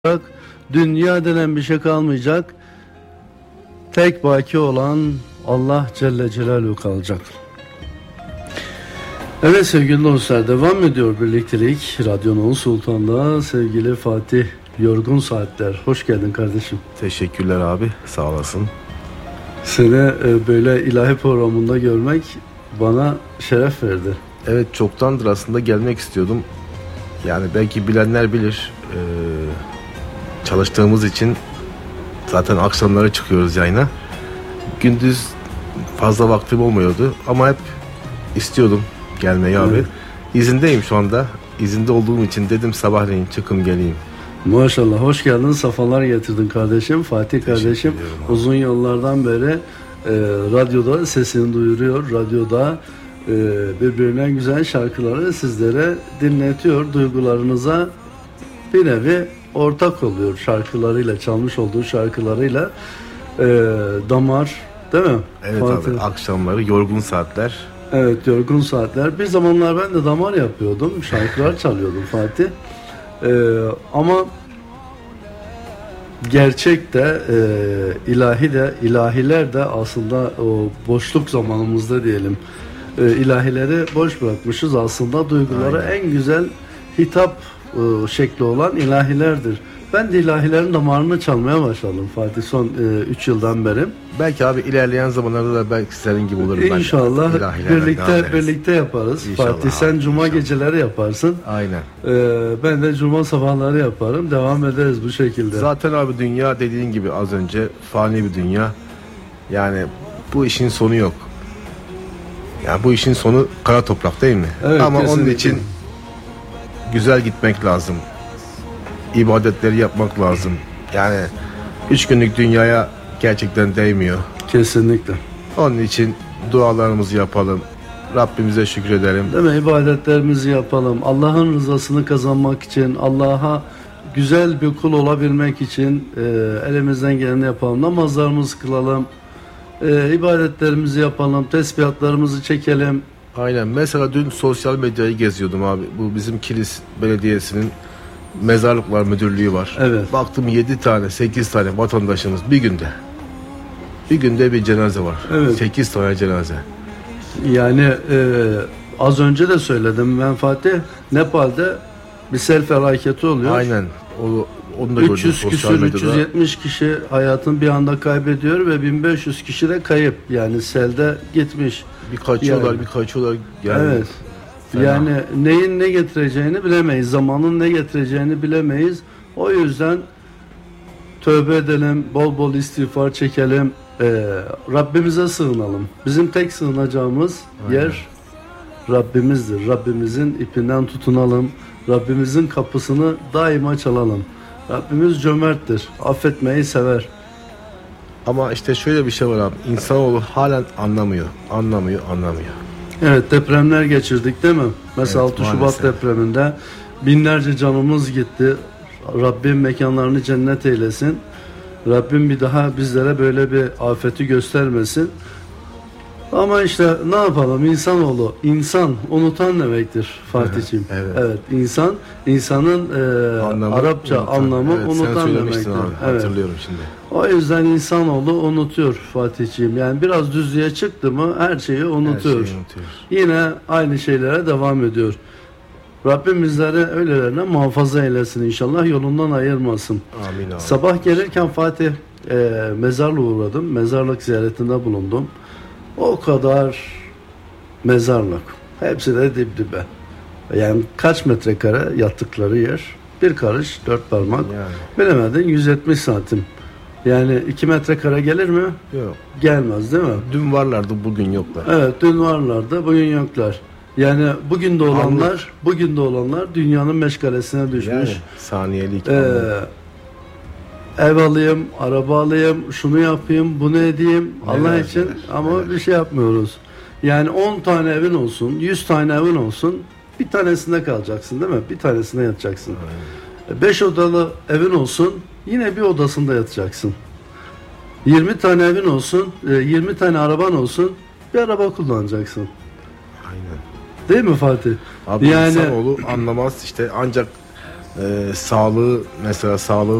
Dünya denen bir şey kalmayacak. Tek baki olan Allah Celle Celaluhu kalacak. Evet sevgili dostlar, devam ediyor birliktelik. Radyonun Sultan'da sevgili Fatih Yorgun Saatler. Hoş geldin kardeşim. Teşekkürler abi, sağ olasın. Seni böyle ilahi programında görmek bana şeref verdi. Evet, çoktandır aslında gelmek istiyordum. Yani belki bilenler bilir. Çalıştığımız için zaten akşamları çıkıyoruz yayına. Gündüz fazla vaktim olmuyordu ama hep istiyordum gelmeyi abi. Evet. İzindeyim şu anda. İzinde olduğum için dedim sabahleyin çıkın geleyim. Maşallah, hoş geldin, safalar getirdin kardeşim. Fatih kardeşim uzun yıllardan beri radyoda sesini duyuruyor. Radyoda birbirinden güzel şarkıları sizlere dinletiyor. Duygularınıza bir nevi ortak oluyor şarkılarıyla, çalmış olduğu şarkılarıyla. Damar, değil mi? Evet Fatih abi, akşamları yorgun saatler. Evet, yorgun saatler. Bir zamanlar ben de damar yapıyordum, şarkılar çalıyordum Fatih. Ama gerçek de ilahiler de aslında o boşluk zamanımızda diyelim, ilahileri boş bırakmışız. Aslında duygulara en güzel hitap şekli olan ilahilerdir. Ben de ilahilerin damarını çalmaya başladım Fatih son 3 yıldan beri. Belki abi ilerleyen zamanlarda da belki senin gibi olurum. İnşallah birlikte yaparız. İnşallah Fatih abi, sen cuma geceleri yaparsın. Aynen. Ben de cuma sabahları yaparım. Devam ederiz bu şekilde. Zaten abi dünya dediğin gibi az önce fani bir dünya. Yani bu işin sonu yok. Yani bu işin sonu kara toprak değil mi? Evet, ama kesinlikle. Onun için güzel gitmek lazım. İbadetleri yapmak lazım. Yani 3 günlük dünyaya gerçekten değmiyor. Kesinlikle. Onun için dualarımızı yapalım. Rabbimize şükredelim. Değil mi? İbadetlerimizi yapalım. Allah'ın rızasını kazanmak için, Allah'a güzel bir kul olabilmek için elimizden geleni yapalım. Namazlarımızı kılalım. İbadetlerimizi yapalım. Tesbihatlarımızı çekelim. Aynen. Mesela dün sosyal medyayı geziyordum abi. Bu bizim Kilis Belediyesi'nin Mezarlıklar Müdürlüğü var. Evet. Baktım 7 tane 8 tane vatandaşımız bir günde bir cenaze var. Evet. 8 tane cenaze. Yani az önce de söyledim ben Fatih, Nepal'de bir sel felaketi oluyor. Aynen. Onu da 300 küsür 370 kişi hayatını bir anda kaybediyor ve 1500 kişi de kayıp. Yani selde gitmiş. Bir kaçıyorlar. Yani evet. Fena. Yani neyin ne getireceğini bilemeyiz. Zamanın ne getireceğini bilemeyiz. O yüzden tövbe edelim, bol bol istiğfar çekelim. Rabbimize sığınalım. Bizim tek sığınacağımız yer Rabbimizdir. Rabbimizin ipinden tutunalım. Rabbimizin kapısını daima çalalım. Rabbimiz cömerttir. Affetmeyi sever. Ama işte şöyle bir şey var abi. İnsanoğlu halen anlamıyor. Evet, depremler geçirdik değil mi? Mesela evet, 6 Şubat depreminde binlerce canımız gitti. Rabbim mekanlarını cennet eylesin. Rabbim bir daha bizlere böyle bir afeti göstermesin. Ama işte ne yapalım, insanoğlu, insan unutan demektir Fatih'ciğim. Evet, insanın Arapça anlamı unutan demektir. Abi, hatırlıyorum şimdi. O yüzden insanoğlu unutuyor Fatih'ciğim. Yani biraz düzlüğe çıktı mı her şeyi unutuyor. Yine aynı şeylere devam ediyor. Rabbim bizleri öylelerine muhafaza eylesin inşallah, yolundan ayırmasın. Amin abi. Sabah gelirken Fatih mezarlığa uğradım. Mezarlık ziyaretinde bulundum. O kadar mezarlık. Hepsi de dip dibe. Yani kaç metrekare yattıkları yer? Bir karış, 4 parmak. Yani. Bilemedin 170 santim. Yani 2 metrekare gelir mi? Yok. Gelmez değil mi? Dün varlardı, bugün yoklar. Evet, dün varlardı, bugün yoklar. Yani bugün de olanlar dünyanın meşgalesine düşmüş. Yani saniyelik. Ev alayım, araba alayım, şunu yapayım, bunu edeyim Allah için ama bir şey yapmıyoruz. Yani 10 tane evin olsun, 100 tane evin olsun, bir tanesinde kalacaksın değil mi? Bir tanesinde yatacaksın. 5 odalı evin olsun, yine bir odasında yatacaksın. 20 tane evin olsun, 20 tane araban olsun, bir araba kullanacaksın. Aynen. Değil mi Fatih? Abi yani insanoğlu anlamaz işte, ancak sağlığı mesela sağlığım